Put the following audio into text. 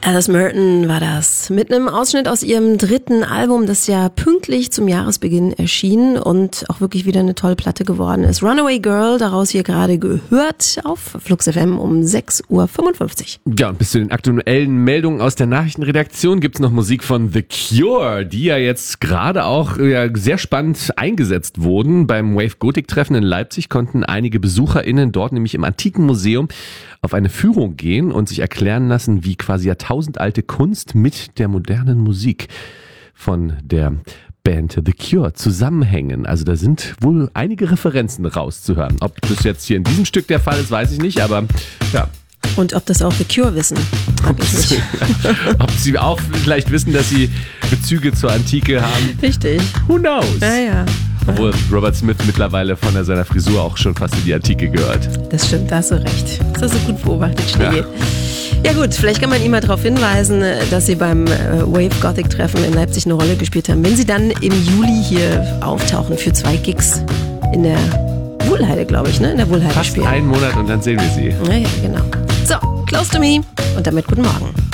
Alice Merton war das. Mit einem Ausschnitt aus ihrem 3. Album, das ja pünktlich zum Jahresbeginn erschien und auch wirklich wieder eine tolle Platte geworden ist. Runaway Girl, daraus hier gerade gehört auf Flux FM um 6.55 Uhr. Ja, und bis zu den aktuellen Meldungen aus der Nachrichtenredaktion gibt's noch Musik von The Cure, die ja jetzt gerade auch sehr spannend eingesetzt wurden. Beim Wave Gothic Treffen in Leipzig konnten einige BesucherInnen dort nämlich im Antiken Museum auf eine Führung gehen und sich erklären lassen, wie quasi jahrtausendalte Kunst mit der modernen Musik von der Band The Cure zusammenhängen. Also da sind wohl einige Referenzen rauszuhören. Ob das jetzt hier in diesem Stück der Fall ist, weiß ich nicht, aber ja. Und ob das auch The Cure wissen, frag ich mich. Ob sie auch vielleicht wissen, dass sie Bezüge zur Antike haben. Richtig. Who knows? Ja. Obwohl Robert Smith mittlerweile von seiner Frisur auch schon fast in die Antike gehört. Das stimmt, da hast du recht. Das hast du gut beobachtet, Schnee. Ja gut, vielleicht kann man ihn mal darauf hinweisen, dass sie beim Wave Gothic Treffen in Leipzig eine Rolle gespielt haben. Wenn sie dann im Juli hier auftauchen für 2 Gigs in der Wuhlheide, glaube ich, ne? In der Wuhlheide fast spielen. einen Monat und dann sehen wir sie. Ja, genau. So, Close to Me und damit guten Morgen.